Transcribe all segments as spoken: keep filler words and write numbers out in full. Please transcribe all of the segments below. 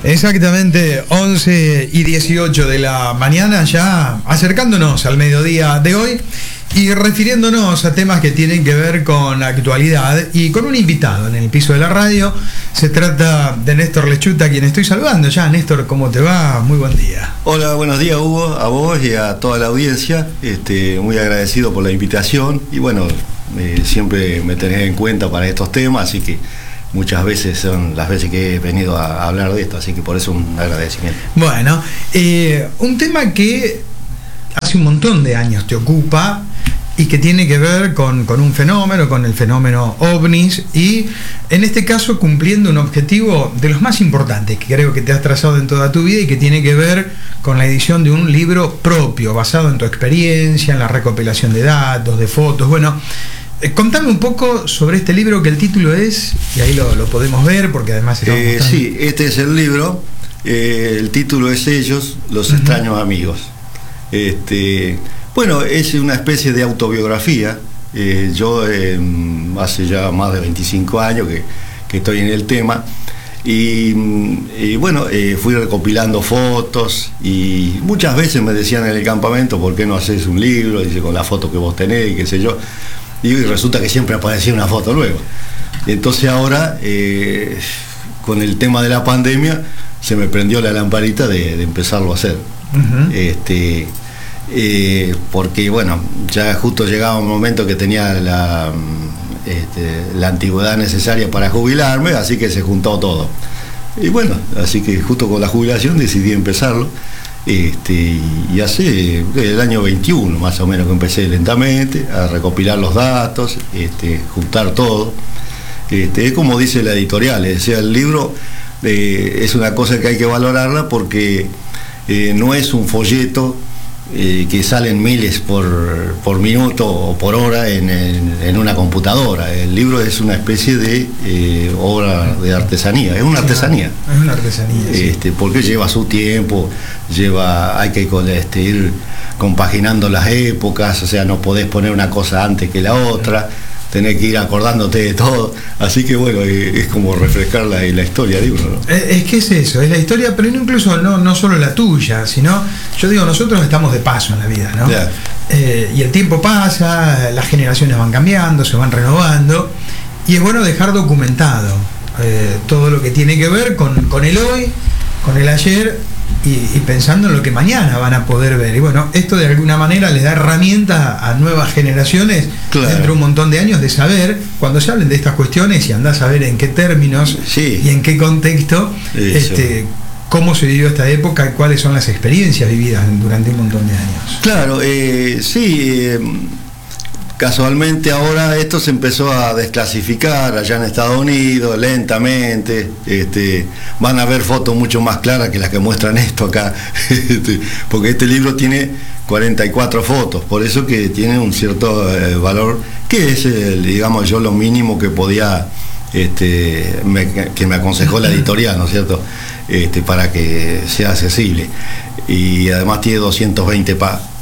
Exactamente, once y dieciocho de la mañana, ya acercándonos al mediodía de hoy y refiriéndonos a temas que tienen que ver con la actualidad y con un invitado en el piso de la radio. Se trata de Néstor Lechuta, a quien estoy saludando ya. Néstor, ¿cómo te va? Muy buen día. Hola, buenos días, Hugo, a vos y a toda la audiencia. Este, muy agradecido por la invitación y bueno, eh, siempre me tenés en cuenta para estos temas, así que muchas veces son las veces que he venido a hablar de esto, así que por eso un agradecimiento. Bueno, eh, un tema que hace un montón de años te ocupa y que tiene que ver con, con un fenómeno, con el fenómeno ovnis, y en este caso cumpliendo un objetivo de los más importantes que creo que te has trazado en toda tu vida y que tiene que ver con la edición de un libro propio, basado en tu experiencia, en la recopilación de datos, de fotos. Bueno, eh, contame un poco sobre este libro, que el título es, y ahí lo, lo podemos ver porque además estamos eh, sí, este es el libro, eh, el título es Ellos, los uh-huh. extraños amigos. Este... Bueno, es una especie de autobiografía. Eh, yo eh, hace ya más de veinticinco años que, que estoy en el tema y, y bueno, eh, fui recopilando fotos y muchas veces me decían en el campamento, ¿por qué no haces un libro? Dice, con la foto que vos tenés y qué sé yo. Y resulta que siempre aparecía una foto nueva. Entonces ahora, eh, con el tema de la pandemia, se me prendió la lamparita de, de empezarlo a hacer. Uh-huh. Este... Eh, porque bueno, ya justo llegaba un momento que tenía la, este, la antigüedad necesaria para jubilarme, así que se juntó todo. Y bueno, así que justo con la jubilación decidí empezarlo. Este, y hace el año veintiuno más o menos que empecé lentamente a recopilar los datos, este, juntar todo. Este, es como dice la editorial, o sea, el libro eh, es una cosa que hay que valorarla porque eh, no es un folleto Eh, que salen miles por, por minuto o por hora en, en, en una computadora. El libro es una especie de eh, obra de artesanía, es una artesanía. Es una artesanía, sí. Este, porque lleva su tiempo, lleva, hay que este, ir compaginando las épocas, o sea, no podés poner una cosa antes que la otra, tenés que ir acordándote de todo, así que bueno, es como refrescar la, la historia de uno, ¿no? Es que es eso, es la historia, pero incluso no, no solo la tuya, sino, yo digo, nosotros estamos de paso en la vida, ¿no? Yeah. Eh, y el tiempo pasa, las generaciones van cambiando, se van renovando, y es bueno dejar documentado eh, todo lo que tiene que ver con, con el hoy, con el ayer, Y, y pensando en lo que mañana van a poder ver. Y bueno, esto de alguna manera les da herramientas a nuevas generaciones, claro, dentro de un montón de años, de saber, cuando se hablen de estas cuestiones y andás a ver en qué términos, sí, y en qué contexto, este, cómo se vivió esta época y cuáles son las experiencias vividas durante un montón de años. Claro, eh, sí, eh, casualmente ahora esto se empezó a desclasificar allá en Estados Unidos, lentamente. Este, van a ver fotos mucho más claras que las que muestran esto acá, este, porque este libro tiene cuarenta y cuatro fotos, por eso que tiene un cierto eh, valor, que es, el, digamos yo, lo mínimo que podía, este, me, que me aconsejó la editorial, ¿no es cierto?, este, para que sea accesible. Y además tiene doscientas veinte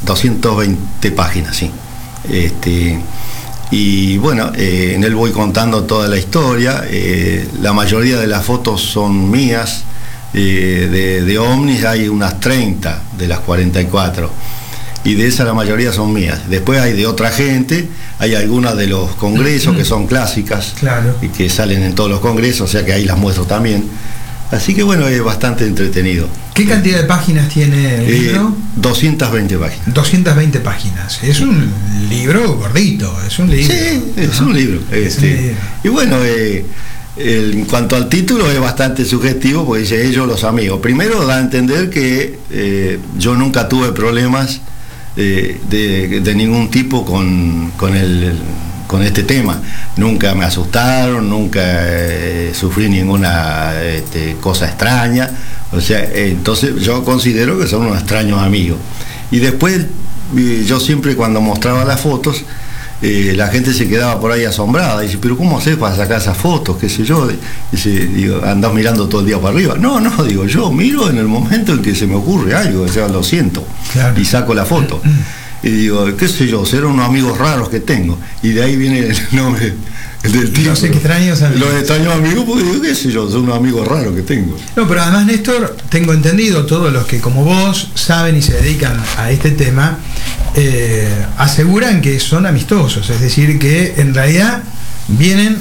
páginas, sí. Este, y bueno, eh, en él voy contando toda la historia. Eh, la mayoría de las fotos son mías. Eh, de, de ovnis hay unas treinta de las cuarenta y cuatro, y de esas la mayoría son mías. Después hay de otra gente, hay algunas de los congresos que son clásicas, claro, y que salen en todos los congresos, o sea que ahí las muestro también. Así que bueno, es bastante entretenido. ¿Qué cantidad de páginas tiene el eh, libro? doscientas veinte páginas. doscientas veinte páginas. Es un libro gordito, es un libro. Sí, es un libro. Este, es un libro. Y bueno, eh, el, en cuanto al título es bastante sugestivo, porque dice Ellos, los amigos. Primero da a entender que eh, yo nunca tuve problemas eh, de, de ningún tipo con, con el... con este tema. Nunca me asustaron, nunca eh, sufrí ninguna este, cosa extraña. O sea, eh, entonces yo considero que son unos extraños amigos. Y después, eh, yo siempre cuando mostraba las fotos, eh, la gente se quedaba por ahí asombrada. Dice, pero ¿cómo haces para sacar esas fotos? ¿Qué sé yo? Dice, digo, andás mirando todo el día para arriba. No, no, digo, yo miro en el momento en que se me ocurre algo, o sea, lo siento, claro, y saco la foto. Y digo, qué sé yo, serán unos amigos raros que tengo. Y de ahí viene el nombre del título. Los extraños amigos. Los extraños amigos, porque digo, qué sé yo, son unos amigos raros que tengo. No, pero además, Néstor, tengo entendido, todos los que como vos saben y se dedican a este tema, eh, aseguran que son amistosos, es decir, que en realidad vienen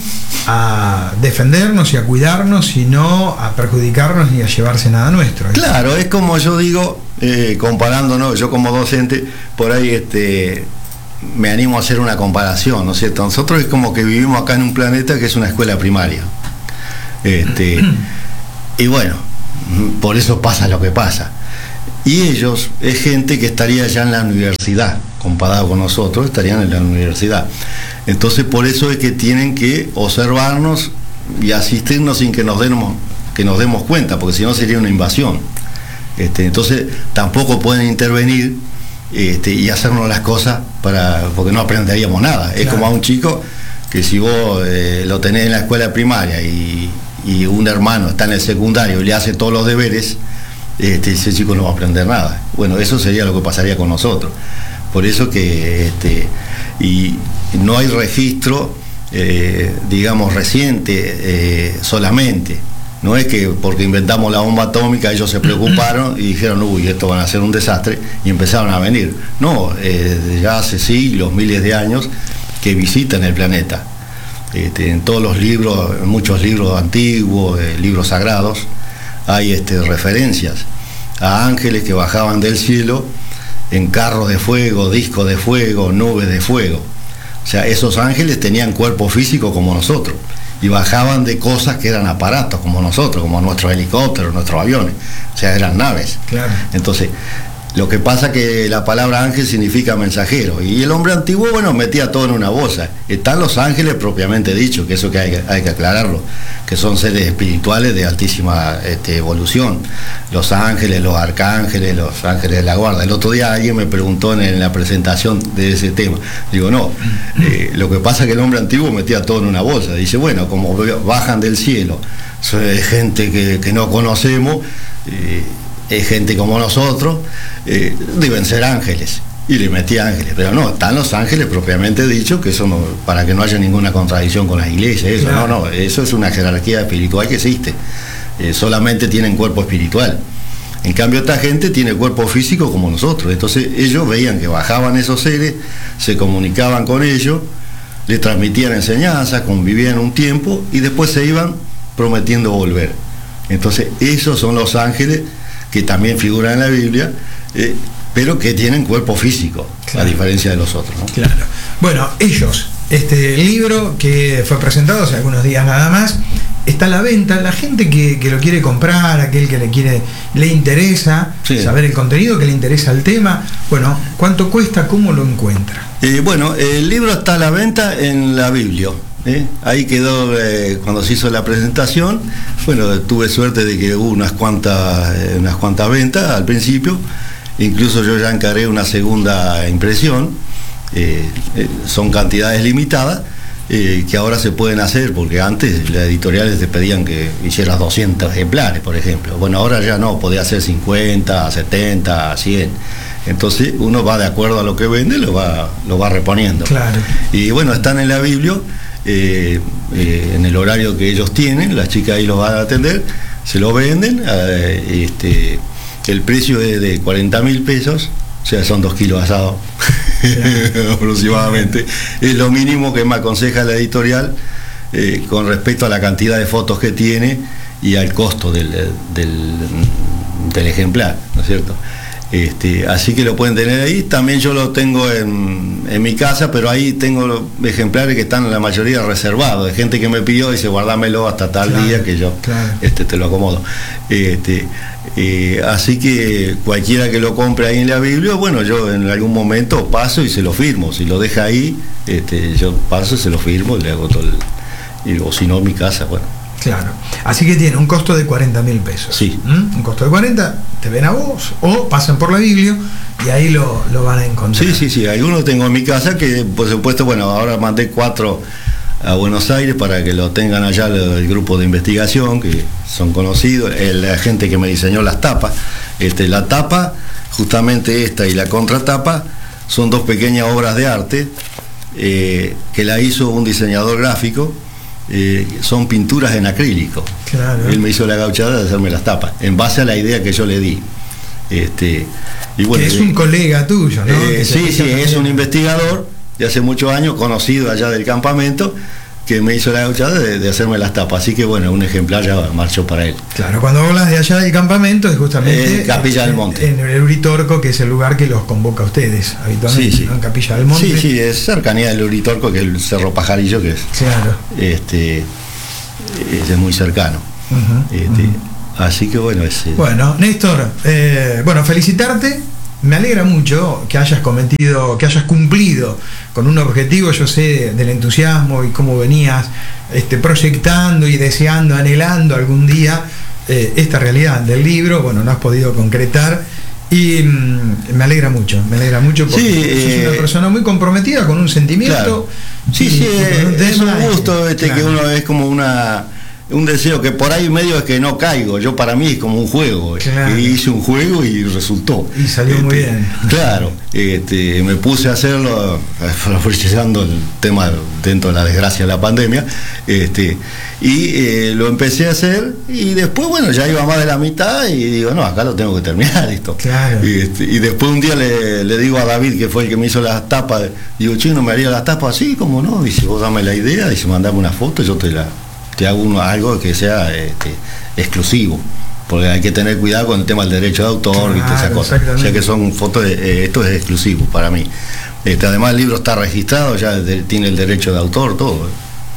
a defendernos y a cuidarnos y no a perjudicarnos ni a llevarse nada nuestro. Claro, es como yo digo, eh, comparándonos, yo como docente, por ahí este me animo a hacer una comparación, ¿no es cierto? Nosotros es como que vivimos acá en un planeta que es una escuela primaria. Este, y bueno, por eso pasa lo que pasa. Y ellos es gente que estaría ya en la universidad, comparado con nosotros, estarían en la universidad. Entonces por eso es que tienen que observarnos y asistirnos sin que nos demos, que nos demos cuenta, porque si no sería una invasión. Este, entonces tampoco pueden intervenir este, y hacernos las cosas para, porque no aprenderíamos nada. Claro. Es como a un chico que si vos eh, lo tenés en la escuela primaria y, y un hermano está en el secundario y le hace todos los deberes, este, ese chico no va a aprender nada. Bueno, eso sería lo que pasaría con nosotros. Por eso que este, y no hay registro, eh, digamos, reciente eh, solamente. No es que porque inventamos la bomba atómica ellos se preocuparon y dijeron, uy, esto van a ser un desastre, y empezaron a venir. No, eh, ya hace siglos, miles de años que visitan el planeta. Este, en todos los libros, en muchos libros antiguos, eh, libros sagrados, hay este, referencias a ángeles que bajaban del cielo en carros de fuego, discos de fuego, nubes de fuego. O sea, esos ángeles tenían cuerpo físico como nosotros y bajaban de cosas que eran aparatos como nosotros, como nuestros helicópteros, nuestros aviones, o sea, eran naves. Claro. Entonces, lo que pasa que la palabra ángel significa mensajero, y el hombre antiguo, bueno, metía todo en una bolsa. Están los ángeles propiamente dicho, que eso que hay, que hay que aclararlo, que son seres espirituales de altísima este, evolución. Los ángeles, los arcángeles, los ángeles de la guarda. El otro día alguien me preguntó en, en la presentación de ese tema. Digo, no, eh, lo que pasa es que el hombre antiguo metía todo en una bolsa. Dice, bueno, como bajan del cielo, son gente que, que no conocemos, eh, es gente como nosotros, eh, deben ser ángeles, y le metí ángeles, pero no, están los ángeles propiamente dicho, que eso no, para que no haya ninguna contradicción con las iglesias, eso, claro. no, no, eso es una jerarquía espiritual que existe, eh, solamente tienen cuerpo espiritual. En cambio esta gente tiene cuerpo físico como nosotros, entonces ellos veían que bajaban esos seres, se comunicaban con ellos, les transmitían enseñanzas, convivían un tiempo y después se iban prometiendo volver. Entonces esos son los ángeles que también figuran en la Biblia, eh, pero que tienen cuerpo físico, claro. a diferencia de los otros, ¿no? Claro. Bueno, ellos, este libro que fue presentado hace algunos días nada más, está a la venta. La gente que, que lo quiere comprar, aquel que le quiere, le interesa sí. saber el contenido, que le interesa el tema, bueno, ¿cuánto cuesta? ¿Cómo lo encuentra? Eh, bueno, el libro está a la venta en la Biblia. ¿Eh? Ahí quedó eh, cuando se hizo la presentación. Bueno, tuve suerte de que hubo unas cuantas eh, unas cuantas ventas al principio, incluso yo ya encargué una segunda impresión, eh, eh, son cantidades limitadas eh, que ahora se pueden hacer, porque antes las editoriales te pedían que hicieras doscientos ejemplares, por ejemplo. Bueno, ahora ya no, podía hacer cincuenta, setenta, cien. Entonces uno va de acuerdo a lo que vende, lo va, lo va reponiendo. Claro. Y bueno, están en la Biblia. Eh, eh, en el horario que ellos tienen, las chicas ahí los van a atender, se lo venden, eh, este, el precio es de cuarenta mil pesos, o sea, son dos kilos asados aproximadamente, es lo mínimo que me aconseja la editorial eh, con respecto a la cantidad de fotos que tiene y al costo del, del, del ejemplar, ¿no es cierto? Este, así que lo pueden tener ahí. También yo lo tengo en, en mi casa, pero ahí tengo ejemplares que están la mayoría reservados, de gente que me pidió y dice guardámelo hasta tal claro, día que yo claro. este, te lo acomodo. Este, eh, así que cualquiera que lo compre ahí en la Biblia, bueno, yo en algún momento paso y se lo firmo. Si lo deja ahí, este, yo paso y se lo firmo y le hago todo el, y, o si no en mi casa, bueno. Claro, así que tiene un costo de cuarenta mil pesos. Sí. ¿Mm? Un costo de cuarenta, te ven a vos o pasan por la Biblia y ahí lo, lo van a encontrar. Sí, sí, sí, algunos tengo en mi casa que por supuesto, bueno, ahora mandé cuatro a Buenos Aires para que lo tengan allá el grupo de investigación, que son conocidos, la gente que me diseñó las tapas. Este, la tapa, justamente esta y la contratapa, son dos pequeñas obras de arte eh, que la hizo un diseñador gráfico, eh, son pinturas en acrílico. Claro. Él me hizo la gauchada de hacerme las tapas, en base a la idea que yo le di. Este, y bueno, que es un colega tuyo, ¿no? Eh, sí, sí, es un investigador de hace muchos años, conocido allá del campamento, que me hizo la gauchada de, de hacerme las tapas. Así que bueno, un ejemplar ya marchó para él. Claro, cuando hablas de allá del campamento es justamente eh, Capilla en, del Monte. En el Uritorco, que es el lugar que los convoca a ustedes habitualmente, sí, sí. ¿no? En Capilla del Monte. Sí, sí, es cercanía del Uritorco, que es el Cerro Pajarillo, que es, claro. este, es muy cercano. Uh-huh, este, uh-huh. Así que bueno, es... Bueno, Néstor, eh, bueno, felicitarte. Me alegra mucho que hayas cometido, que hayas cumplido con un objetivo. Yo sé del entusiasmo y cómo venías este, proyectando y deseando, anhelando algún día eh, esta realidad del libro. Bueno, no has podido concretar y mmm, me alegra mucho, me alegra mucho porque sí, sos eh, una persona muy comprometida con un sentimiento. Claro. Sí, y, sí, y con un es tema, un gusto este, claro. Que uno es como una... un deseo que por ahí medio es que no caigo. Yo para mí es como un juego. Claro. Y hice un juego y resultó. Y salió este, muy bien. Claro. Este, me puse a hacerlo, aprovechando el tema dentro de la desgracia de la pandemia. Este, y eh, lo empecé a hacer y después, bueno, ya iba más de la mitad y digo, no, acá lo tengo que terminar esto. Claro. Y, este, y después un día le, le digo a David, que fue el que me hizo las tapas, digo, chino, ¿me haría las tapas así? ¿Cómo no? Dice, vos dame la idea, dice, mandame una foto, yo te la... te hago uno, algo que sea este, exclusivo, porque hay que tener cuidado con el tema del derecho de autor, claro, ¿viste? Esa cosa. O sea que son fotos de, eh, esto es exclusivo para mí. Este, además el libro está registrado, ya de, tiene el derecho de autor, todo.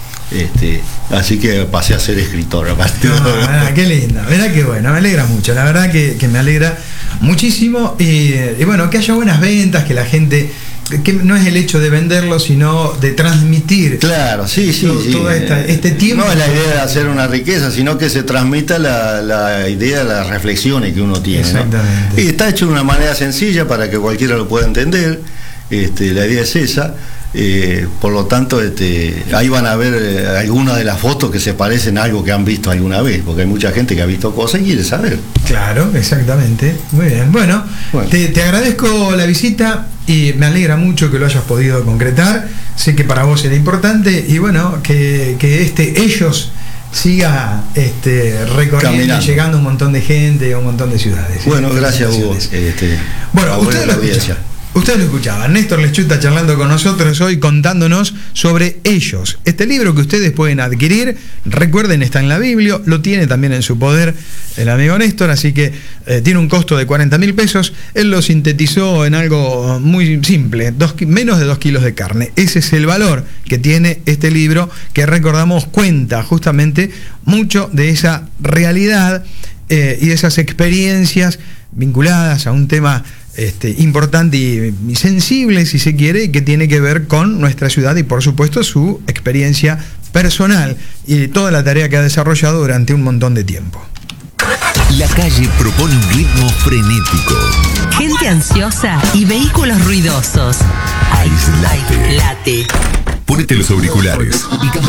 Este, así que pasé a ser escritor a partir no, de... verdad, qué linda, verdad que bueno, me alegra mucho, la verdad que, que me alegra muchísimo y, y bueno, que haya buenas ventas, que la gente, que no es el hecho de venderlo, sino de transmitir. Claro, sí, sí, todo, sí. todo esta, este tiempo. No es la idea de hacer una riqueza, sino que se transmita la, la idea, las reflexiones que uno tiene. Exactamente. ¿no? Y está hecho de una manera sencilla para que cualquiera lo pueda entender. Este, la idea es esa. Eh, por lo tanto, este, ahí van a ver eh, algunas de las fotos que se parecen a algo que han visto alguna vez, porque hay mucha gente que ha visto cosas y quiere saber. Claro, exactamente. Muy bien. Bueno, bueno. Te, te agradezco la visita y me alegra mucho que lo hayas podido concretar. Sé que para vos era importante y bueno, que, que este ellos siga este, recorriendo Caminando. Y llegando a un montón de gente, a un montón de ciudades. Bueno, gracias Hugo. Este, bueno, ustedes lo escuchan. Ustedes lo escuchaban, Néstor Lechuta charlando con nosotros hoy contándonos sobre Ellos. Este libro que ustedes pueden adquirir, recuerden, está en la Biblia, lo tiene también en su poder el amigo Néstor, así que eh, tiene un costo de cuarenta mil pesos. Él lo sintetizó en algo muy simple, dos, menos de dos kilos de carne. Ese es el valor que tiene este libro, que recordamos cuenta justamente mucho de esa realidad eh, y de esas experiencias vinculadas a un tema Este, importante y, y sensible, si se quiere, que tiene que ver con nuestra ciudad y por supuesto su experiencia personal y toda la tarea que ha desarrollado durante un montón de tiempo. La calle propone un ritmo frenético. Gente ansiosa y vehículos ruidosos. Aislate. Aislate. Ponete los auriculares y